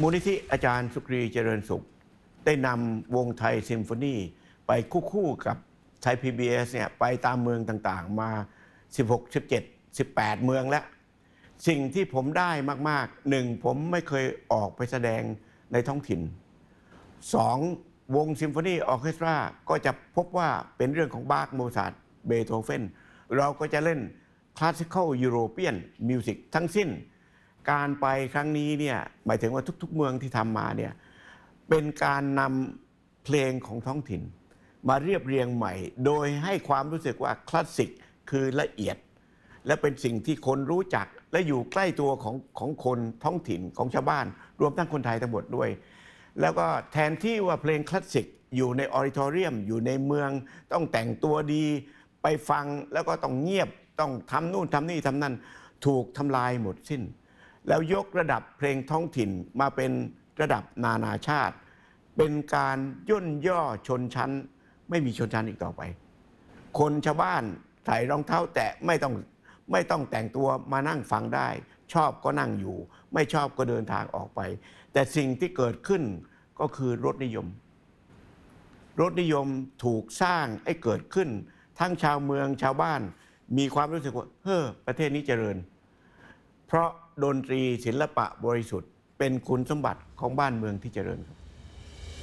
มูลนิธิอาจารย์สุกรีเจริญสุขได้นำวงไทยซิมโฟนีไปคู่กับไทย PBS เนี่ยไปตามเมืองต่างๆมา16 17 18 เมืองแล้วสิ่งที่ผมได้มากๆหนึ่งผมไม่เคยออกไปแสดงในท้องถิ่นสองวงซิมโฟนีออร์เคสตราก็จะพบว่าเป็นเรื่องของบาคโมซาร์ทเบโธเฟนเราก็จะเล่นคลาสสิคอลยุโรเปียนมิวสิกทั้งสิ้นการไปครั้งนี้เนี่ยหมายถึงว่าทุกๆเมืองที่ทำมาเนี่ยเป็นการนำเพลงของท้องถิ่นมาเรียบเรียงใหม่โดยให้ความรู้สึกว่าคลาสสิกคือละเอียดและเป็นสิ่งที่คนรู้จักและอยู่ใกล้ตัวของคนท้องถิ่นของชาวบ้านรวมทั้งคนไทยทั้งหมดด้วยแล้วก็แทนที่ว่าเพลงคลาสสิกอยู่ในออดิทอเรียมอยู่ในเมืองต้องแต่งตัวดีไปฟังแล้วก็ต้องเงียบต้องทำนู่นทำนี่ทำนั่นถูกทำลายหมดสิ้นแล้วยกระดับเพลงท้องถิ่นมาเป็นระดับนานาชาติเป็นการย่นย่อชนชั้นไม่มีชนชั้นอีกต่อไปคนชาวบ้านใส่รองเท้าแตะไม่ต้องแต่งตัวมานั่งฟังได้ชอบก็นั่งอยู่ไม่ชอบก็เดินทางออกไปแต่สิ่งที่เกิดขึ้นก็คือรสนิยมถูกสร้างให้เกิดขึ้นทั้งชาวเมืองชาวบ้านมีความรู้สึกว่าประเทศนี้เจริญเพราะดนตรีศิลปะบริสุทธิ์เป็นคุณสมบัติของบ้านเมืองที่เจริญครับ